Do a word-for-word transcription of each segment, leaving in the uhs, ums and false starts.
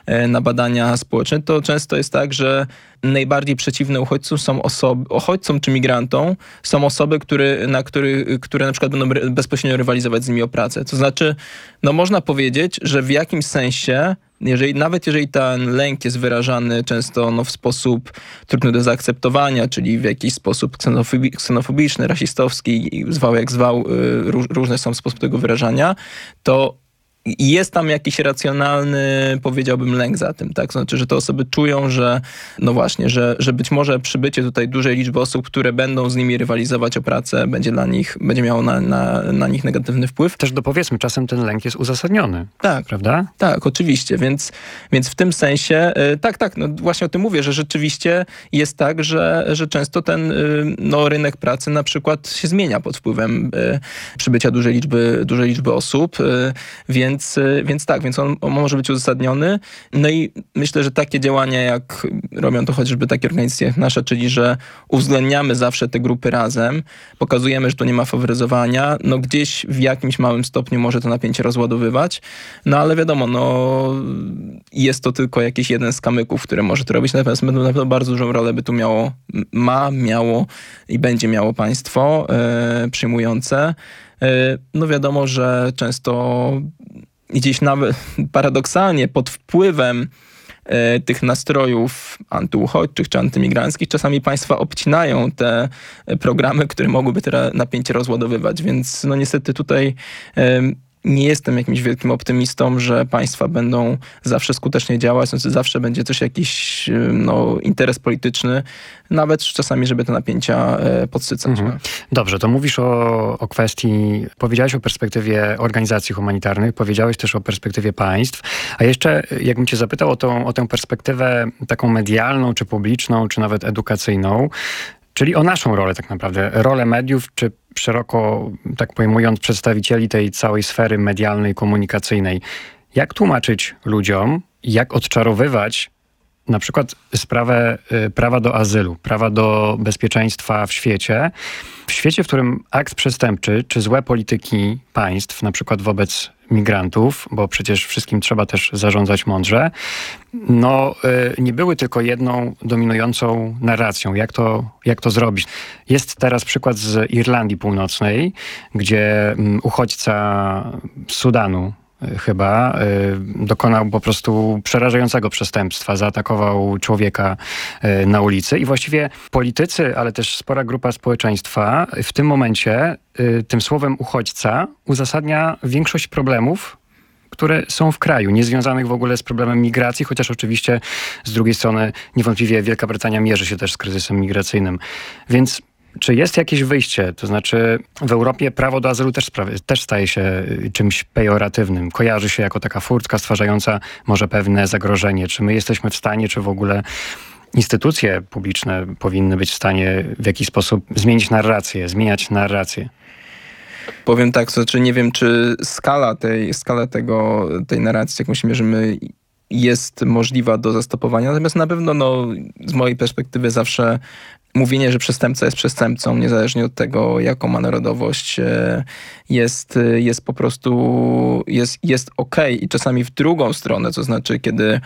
na badania społeczne, to często jest tak, że najbardziej przeciwne uchodźcom są osoby, uchodźcom czy migrantom są osoby, które na, który, które na przykład będą bezpośrednio rywalizować z nimi o pracę. To znaczy, no można powiedzieć, że w jakimś sensie, jeżeli, nawet jeżeli ten lęk jest wyrażany często no, w sposób trudny do zaakceptowania, czyli w jakiś sposób ksenofobi- ksenofobiczny, rasistowski, zwał jak zwał, y, róż, różne są sposoby tego wyrażania, to jest tam jakiś racjonalny, powiedziałbym, lęk za tym, tak? To znaczy, że te osoby czują, że no właśnie, że, że być może przybycie tutaj dużej liczby osób, które będą z nimi rywalizować o pracę, będzie dla nich, będzie miało na, na, na nich negatywny wpływ. Też dopowiedzmy, czasem ten lęk jest uzasadniony. Tak. Prawda? Tak, oczywiście. Więc, więc w tym sensie, yy, tak, tak, no właśnie o tym mówię, że rzeczywiście jest tak, że, że często ten yy, no, rynek pracy na przykład się zmienia pod wpływem yy, przybycia dużej liczby, dużej liczby osób, yy, więc Więc, więc tak, więc on, on może być uzasadniony. No i myślę, że takie działania, jak robią to chociażby takie organizacje jak nasza, czyli że uwzględniamy zawsze te grupy razem, pokazujemy, że tu nie ma faworyzowania, no gdzieś w jakimś małym stopniu może to napięcie rozładowywać, no ale wiadomo, no jest to tylko jakiś jeden z kamyków, które może to robić, natomiast na pewno bardzo dużą rolę by tu miało, ma, miało i będzie miało państwo e, przyjmujące. No wiadomo, że często gdzieś nawet paradoksalnie pod wpływem e, tych nastrojów antyuchodźczych czy antymigranckich czasami państwa obcinają te programy, które mogłyby te napięcie rozładowywać, więc no niestety tutaj e, nie jestem jakimś wielkim optymistą, że państwa będą zawsze skutecznie działać, znaczy zawsze będzie też jakiś no, interes polityczny, nawet czasami, żeby te napięcia e, podsycać. Mhm. Dobrze, to mówisz o, o kwestii, powiedziałeś o perspektywie organizacji humanitarnych, powiedziałeś też o perspektywie państw, a jeszcze jakbym cię zapytał o tą, o tę perspektywę taką medialną, czy publiczną, czy nawet edukacyjną, czyli o naszą rolę tak naprawdę, rolę mediów, czy szeroko, tak pojmując, przedstawicieli tej całej sfery medialnej, komunikacyjnej. Jak tłumaczyć ludziom, jak odczarowywać na przykład sprawę y, prawa do azylu, prawa do bezpieczeństwa w świecie, w świecie, w którym akt przestępczy, czy złe polityki państw, na przykład wobec migrantów, bo przecież wszystkim trzeba też zarządzać mądrze, no y, nie były tylko jedną dominującą narracją. Jak to, jak to zrobić? Jest teraz przykład z Irlandii Północnej, gdzie um, uchodźca z Sudanu chyba, y, dokonał po prostu przerażającego przestępstwa, zaatakował człowieka y, na ulicy i właściwie politycy, ale też spora grupa społeczeństwa w tym momencie y, tym słowem uchodźca uzasadnia większość problemów, które są w kraju, niezwiązanych w ogóle z problemem migracji, chociaż oczywiście z drugiej strony niewątpliwie Wielka Brytania mierzy się też z kryzysem migracyjnym. Więc czy jest jakieś wyjście? To znaczy w Europie prawo do azylu też, też staje się czymś pejoratywnym. Kojarzy się jako taka furtka stwarzająca może pewne zagrożenie. Czy my jesteśmy w stanie, czy w ogóle instytucje publiczne powinny być w stanie w jakiś sposób zmienić narrację, zmieniać narrację? Powiem tak, to znaczy nie wiem, czy skala tej, skala tego, tej narracji, jaką się mierzymy, jest możliwa do zastopowania. Natomiast na pewno no, z mojej perspektywy zawsze mówienie, że przestępca jest przestępcą, niezależnie od tego, jaką ma narodowość, jest, jest po prostu jest, jest okej. I czasami w drugą stronę, to znaczy, kiedy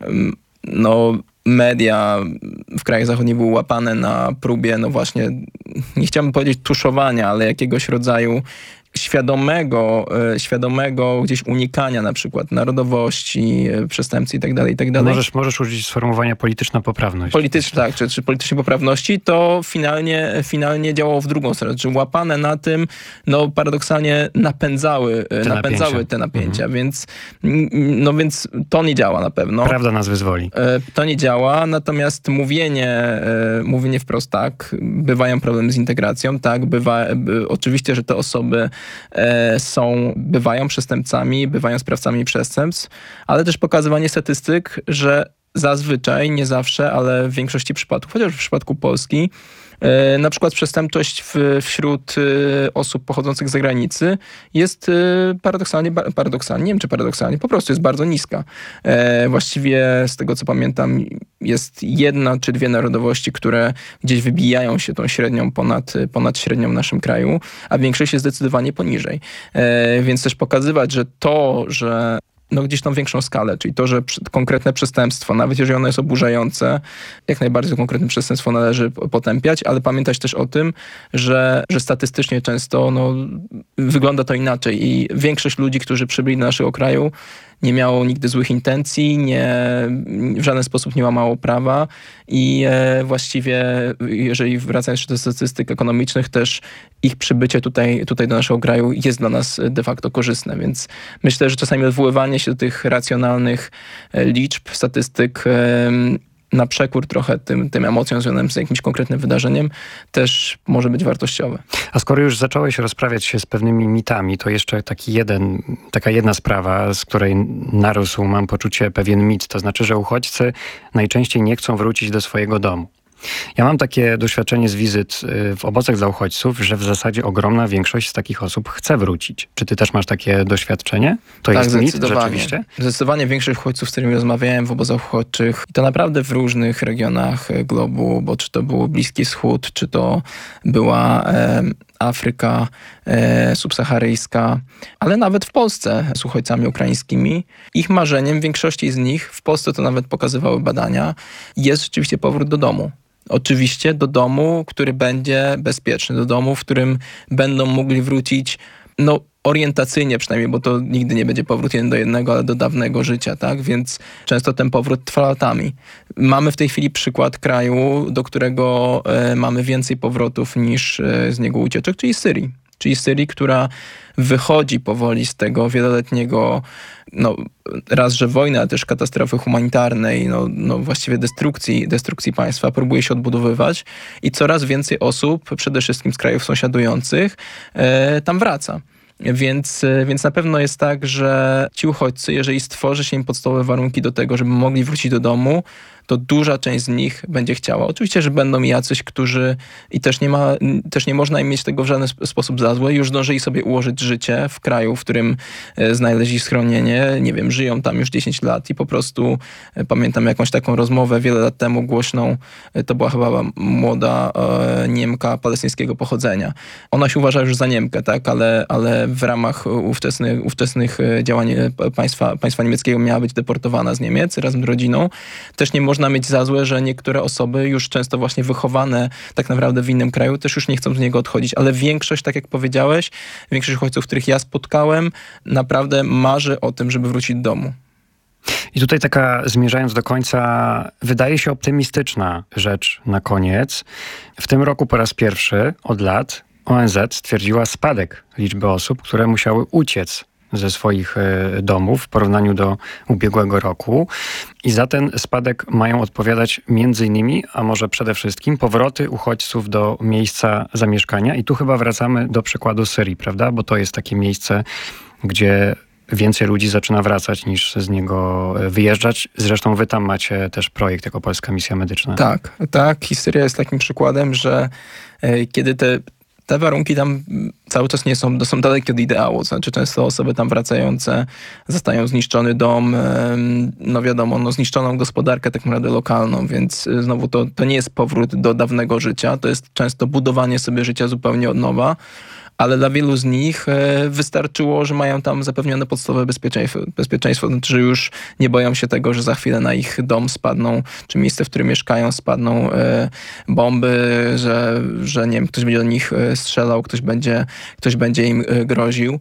no, media w krajach zachodnich były łapane na próbie, no właśnie, nie chciałbym powiedzieć tuszowania, ale jakiegoś rodzaju świadomego, świadomego gdzieś unikania na przykład narodowości, przestępcy i tak dalej, i tak dalej. Możesz, możesz użyć sformułowania polityczna poprawność. Polityczna, tak, czy, czy politycznej poprawności, to finalnie, finalnie działało w drugą stronę. Czy łapane na tym, no paradoksalnie napędzały te napędzały napięcia. Te napięcia, mhm. więc, no, więc to nie działa na pewno. Prawda nas wyzwoli. To nie działa, natomiast mówienie, mówienie wprost tak, bywają problemy z integracją, tak, bywa, by, oczywiście, że te osoby są, bywają przestępcami, bywają sprawcami przestępstw, ale też pokazywanie statystyk, że zazwyczaj, nie zawsze, ale w większości przypadków, chociaż w przypadku Polski, na przykład przestępczość w, wśród osób pochodzących z zagranicy jest paradoksalnie, paradoksalnie, nie wiem czy paradoksalnie, po prostu jest bardzo niska. Właściwie z tego co pamiętam jest jedna czy dwie narodowości, które gdzieś wybijają się tą średnią ponad, ponad średnią w naszym kraju, a większość jest zdecydowanie poniżej. Więc też pokazywać, że to, że no, gdzieś tą większą skalę, czyli to, że konkretne przestępstwo, nawet jeżeli ono jest oburzające, jak najbardziej konkretne przestępstwo należy potępiać, ale pamiętać też o tym, że, że statystycznie często no, wygląda to inaczej i większość ludzi, którzy przybyli do naszego kraju, nie miało nigdy złych intencji, nie, w żaden sposób nie łamało prawa i e, właściwie, jeżeli wracając do statystyk ekonomicznych, też ich przybycie tutaj, tutaj do naszego kraju jest dla nas de facto korzystne, więc myślę, że czasami odwoływanie się do tych racjonalnych liczb, statystyk e, na przekór trochę tym, tym emocjom związanym z jakimś konkretnym wydarzeniem też może być wartościowe. A skoro już zacząłeś rozprawiać się z pewnymi mitami, to jeszcze taki jeden, taka jedna sprawa, z której narósł, mam poczucie, pewien mit. To znaczy, że uchodźcy najczęściej nie chcą wrócić do swojego domu. Ja mam takie doświadczenie z wizyt w obozach dla uchodźców, że w zasadzie ogromna większość z takich osób chce wrócić. Czy ty też masz takie doświadczenie? To tak, jest mit rzeczywiście? Zdecydowanie większość uchodźców, z którymi rozmawiałem w obozach uchodźczych, i to naprawdę w różnych regionach globu, bo czy to był Bliski Wschód, czy to była e, Afryka e, subsaharyjska, ale nawet w Polsce z uchodźcami ukraińskimi. Ich marzeniem, większości z nich, w Polsce to nawet pokazywały badania, jest rzeczywiście powrót do domu. Oczywiście do domu, który będzie bezpieczny, do domu, w którym będą mogli wrócić, no orientacyjnie przynajmniej, bo to nigdy nie będzie powrót jeden do jednego, ale do dawnego życia, tak? Więc często ten powrót trwa latami. Mamy w tej chwili przykład kraju, do którego e, mamy więcej powrotów niż e, z niego ucieczek, czyli Syrii. Czyli Syrii, która wychodzi powoli z tego wieloletniego, no raz, że wojny, ale też katastrofy humanitarnej, no, no właściwie destrukcji, destrukcji państwa, próbuje się odbudowywać i coraz więcej osób, przede wszystkim z krajów sąsiadujących, e, tam wraca. Więc, więc na pewno jest tak, że ci uchodźcy, jeżeli stworzy się im podstawowe warunki do tego, żeby mogli wrócić do domu, to duża część z nich będzie chciała. Oczywiście, że będą jacyś, którzy i też nie ma, też nie można im mieć tego w żaden sposób za złe, już zdążyli sobie ułożyć życie w kraju, w którym znaleźli schronienie, nie wiem, żyją tam już dziesięć lat i po prostu pamiętam jakąś taką rozmowę wiele lat temu głośną, to była chyba młoda e, Niemka palestyńskiego pochodzenia. Ona się uważa już za Niemkę, tak, ale, ale w ramach ówczesnych, ówczesnych działań państwa, państwa niemieckiego miała być deportowana z Niemiec razem z rodziną. Też nie można mieć za złe, że niektóre osoby już często właśnie wychowane tak naprawdę w innym kraju też już nie chcą z niego odchodzić, ale większość, tak jak powiedziałeś, większość uchodźców, których ja spotkałem, naprawdę marzy o tym, żeby wrócić do domu. I tutaj taka, zmierzając do końca, wydaje się optymistyczna rzecz na koniec. W tym roku po raz pierwszy od lat O N Z stwierdziła spadek liczby osób, które musiały uciec ze swoich domów w porównaniu do ubiegłego roku. I za ten spadek mają odpowiadać między innymi, a może przede wszystkim, powroty uchodźców do miejsca zamieszkania. I tu chyba wracamy do przykładu Syrii, prawda? Bo to jest takie miejsce, gdzie więcej ludzi zaczyna wracać niż z niego wyjeżdżać. Zresztą wy tam macie też projekt jako Polska Misja Medyczna. Tak, tak. Syria jest takim przykładem, że e, kiedy te Te warunki tam cały czas nie są, są dalekie od ideału. To znaczy często osoby tam wracające zostają zniszczony dom, no wiadomo, no zniszczoną gospodarkę tak naprawdę lokalną, więc znowu to, to nie jest powrót do dawnego życia, to jest często budowanie sobie życia zupełnie od nowa. Ale dla wielu z nich wystarczyło, że mają tam zapewnione podstawowe bezpieczeństwo. bezpieczeństwo. Znaczy, że już nie boją się tego, że za chwilę na ich dom spadną, czy miejsce, w którym mieszkają, spadną bomby, że, że nie wiem, ktoś będzie do nich strzelał, ktoś będzie, ktoś będzie im groził.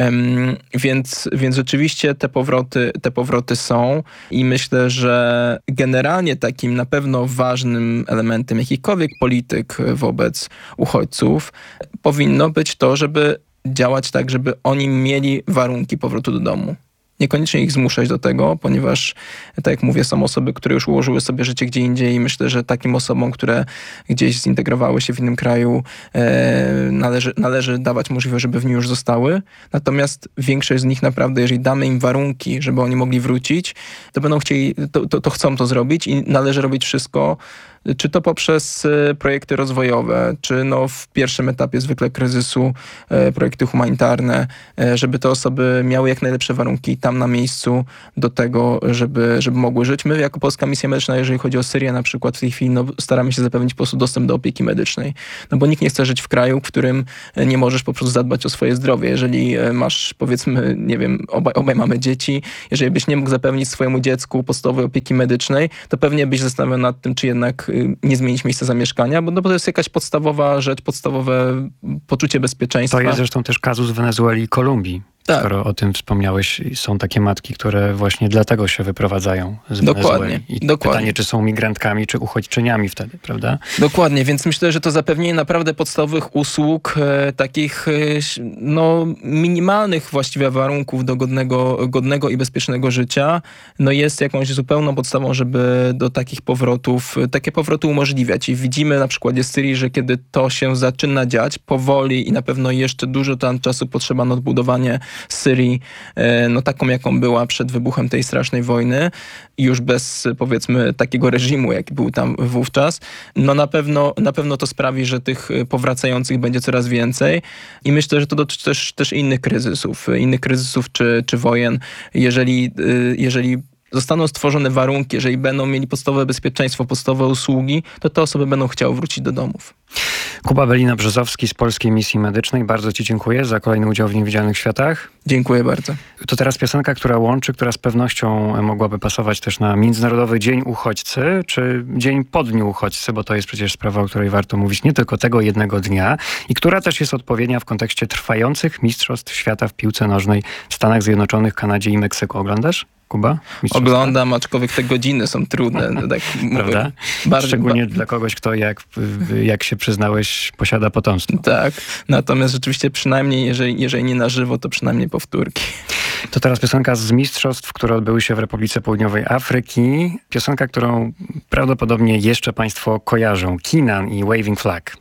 Więc, więc rzeczywiście te powroty, te powroty są i myślę, że generalnie takim na pewno ważnym elementem jakichkolwiek polityk wobec uchodźców powinno być to, żeby działać tak, żeby oni mieli warunki powrotu do domu. Niekoniecznie ich zmuszać do tego, ponieważ, tak jak mówię, są osoby, które już ułożyły sobie życie gdzie indziej i myślę, że takim osobom, które gdzieś zintegrowały się w innym kraju, e, należy, należy dawać możliwość, żeby w nim już zostały. Natomiast większość z nich naprawdę, jeżeli damy im warunki, żeby oni mogli wrócić, to będą chcieli, to, to, to chcą to zrobić i należy robić wszystko, czy to poprzez projekty rozwojowe, czy no w pierwszym etapie zwykle kryzysu projekty humanitarne, żeby te osoby miały jak najlepsze warunki tam tam na miejscu do tego, żeby, żeby mogły żyć. My jako Polska Misja Medyczna, jeżeli chodzi o Syrię na przykład w tej chwili, no, staramy się zapewnić po prostu dostęp do opieki medycznej. No bo nikt nie chce żyć w kraju, w którym nie możesz po prostu zadbać o swoje zdrowie. Jeżeli masz, powiedzmy, nie wiem, obaj, obaj mamy dzieci, jeżeli byś nie mógł zapewnić swojemu dziecku podstawowej opieki medycznej, to pewnie byś zastanawiał nad tym, czy jednak nie zmienić miejsca zamieszkania, bo, no, bo to jest jakaś podstawowa rzecz, podstawowe poczucie bezpieczeństwa. To jest zresztą też kazus Wenezueli i Kolumbii. Tak. Skoro o tym wspomniałeś, są takie matki, które właśnie dlatego się wyprowadzają z Dokładnie. Wenezueli. I Dokładnie. Pytanie, czy są migrantkami, czy uchodźczyniami wtedy, prawda? Dokładnie, więc myślę, że to zapewnienie naprawdę podstawowych usług, e, takich e, no, minimalnych właściwie warunków do godnego, godnego i bezpiecznego życia, no jest jakąś zupełną podstawą, żeby do takich powrotów, takie powroty umożliwiać. I widzimy na przykładzie Syrii, że kiedy to się zaczyna dziać powoli i na pewno jeszcze dużo tam czasu potrzeba na odbudowanie Syrii, no taką jaką była przed wybuchem tej strasznej wojny, już bez powiedzmy takiego reżimu, jaki był tam wówczas, no na pewno, na pewno to sprawi, że tych powracających będzie coraz więcej i myślę, że to dotyczy też, też innych kryzysów, innych kryzysów czy, czy wojen. Jeżeli, jeżeli zostaną stworzone warunki, jeżeli będą mieli podstawowe bezpieczeństwo, podstawowe usługi, to te osoby będą chciały wrócić do domów. Kuba Belina-Brzozowski z Polskiej Misji Medycznej. Bardzo ci dziękuję za kolejny udział w Niewidzialnych Światach. Dziękuję bardzo. To teraz piosenka, która łączy, która z pewnością mogłaby pasować też na Międzynarodowy Dzień Uchodźcy, czy Dzień po Dniu Uchodźcy, bo to jest przecież sprawa, o której warto mówić nie tylko tego jednego dnia i która też jest odpowiednia w kontekście trwających Mistrzostw Świata w piłce nożnej w Stanach Zjednoczonych, Kanadzie i Meksyku. Oglądasz, Kuba? Oglądam, aczkolwiek te godziny są trudne. Tak, prawda? Bardzo, Szczególnie ba- dla kogoś, kto jak, jak się przyznałeś, posiada potomstwo. Tak, natomiast rzeczywiście przynajmniej, jeżeli, jeżeli nie na żywo, to przynajmniej powtórki. To teraz piosenka z mistrzostw, które odbyły się w Republice Południowej Afryki. Piosenka, którą prawdopodobnie jeszcze państwo kojarzą. Kinan i Waving Flag.